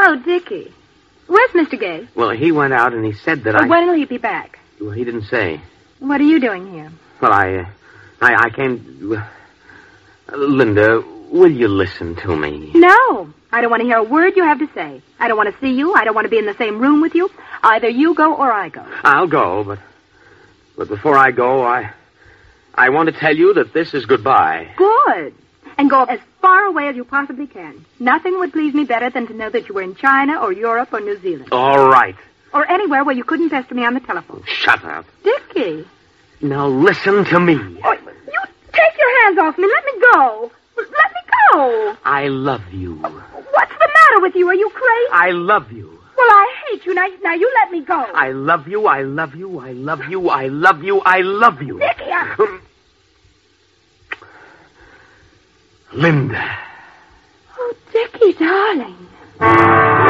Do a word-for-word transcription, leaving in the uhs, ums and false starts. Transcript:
Oh, Dickie. Where's Mister Gay? Well, he went out and he said that well, I... When will he be back? Well, he didn't say. What are you doing here? Well, I, uh, I, I came... Uh, Linda, will you listen to me? No. I don't want to hear a word you have to say. I don't want to see you. I don't want to be in the same room with you. Either you go or I go. I'll go, but... But before I go, I... I want to tell you that this is goodbye. Good. And go as far away as you possibly can. Nothing would please me better than to know that you were in China or Europe or New Zealand. All right. Or anywhere where you couldn't pester me on the telephone. Shut up. Dickie. Now listen to me. Oh, you take your hands off me. Let me go. Let me go. I love you. What's the matter with you? Are you crazy? I love you. Well, I hate you. Now, now you let me go. I love you, I love you, I love you, I love you, I love you. Dickie, I... Linda. Oh, Dickie, darling.